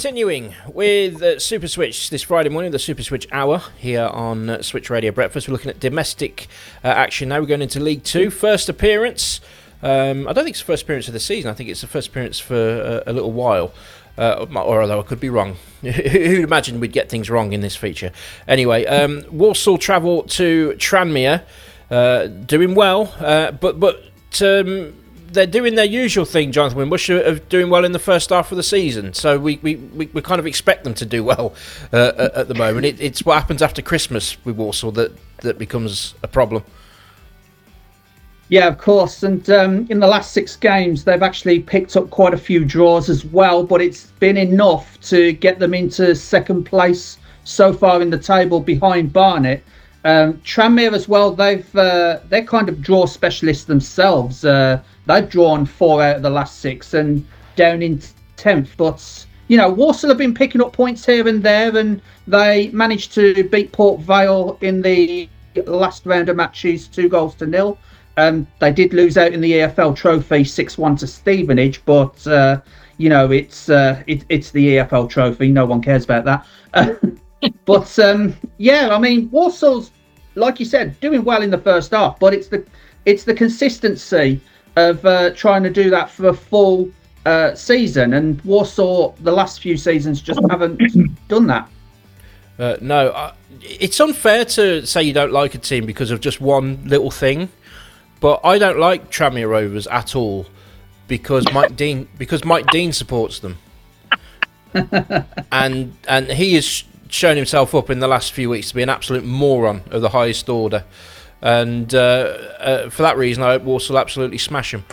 Continuing with Super Switch this Friday morning, the Super Switch Hour here on Switch Radio Breakfast. We're looking at domestic action now. We're going into League Two. First appearance. I don't think it's the first appearance of the season. I think it's the first appearance for a little while. Or although I could be wrong. Who'd imagine we'd get things wrong in this feature? Anyway, Walsall travel to Tranmere. Doing well, but they're doing their usual thing, Jonathan Wimbush, of doing well in the first half of the season. So we kind of expect them to do well at the moment. It's what happens after Christmas with Walsall that becomes a problem. Yeah, of course. And in the last 6 games, they've actually picked up quite a few draws as well, but it's been enough to get them into second place so far in the table behind Barnet. Tranmere as well, they're kind of draw specialists themselves. They've drawn 4 out of the last 6 and down in 10th. But, Walsall have been picking up points here and there, and they managed to beat Port Vale in the last round of matches 2-0. They did lose out in the EFL Trophy 6-1 to Stevenage, but, it's the EFL Trophy. No one cares about that. But, Walsall's, like you said, doing well in the first half, but it's the consistency of trying to do that for a full season, and Walsall the last few seasons just haven't done that. No, it's unfair to say you don't like a team because of just one little thing, but I don't like Tranmere Rovers at all because Mike Dean supports them, and he has shown himself up in the last few weeks to be an absolute moron of the highest order. And for that reason, I hope Walsall absolutely smash him.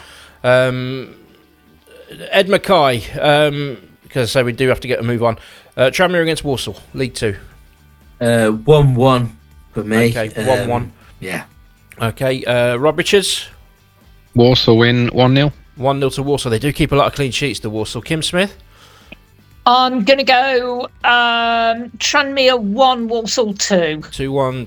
Ed Mackay, because I say we do have to get a move on. Tranmere against Walsall, League 2. 1-1 for me. Okay, 1-1. Yeah. Okay, Rob Richards. Walsall win 1-0. 1-0 to Walsall. They do keep a lot of clean sheets to Walsall. Kim Smith. I'm going to go Tranmere 1, Walsall 2. 2-1